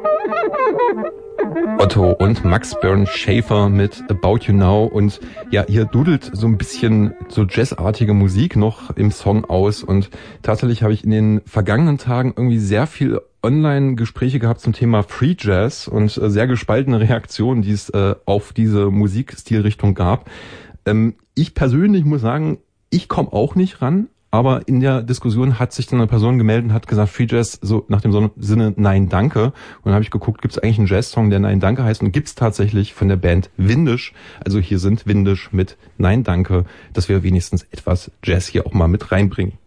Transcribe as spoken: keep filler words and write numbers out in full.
Otto und Max Bernd Schaefer mit About You Now, und ja, hier dudelt so ein bisschen so jazzartige Musik noch im Song aus, und tatsächlich habe ich in den vergangenen Tagen irgendwie sehr viel Online-Gespräche gehabt zum Thema Free Jazz und äh, sehr gespaltene Reaktionen, die es äh, auf diese Musikstilrichtung gab. Ähm, ich persönlich muss sagen, ich komme auch nicht ran. Aber in der Diskussion hat sich dann eine Person gemeldet und hat gesagt, Free Jazz, so nach dem Sinne Nein, danke. Und dann habe ich geguckt, gibt es eigentlich einen Jazz-Song, der Nein, danke heißt? Und gibt es tatsächlich von der Band Windisch. Also hier sind Windisch mit Nein, danke, dass wir wenigstens etwas Jazz hier auch mal mit reinbringen.